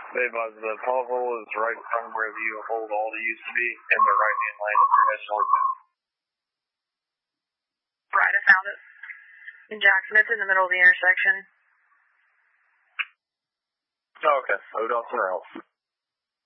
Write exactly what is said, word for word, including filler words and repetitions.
Hey, Buzz, the pothole is right in front of where the old Aldi used to be, in the right-hand lane of your head northbound. Right, I found it. In Jackson, it's in the middle of the intersection. Oh, okay. Moved on somewhere else.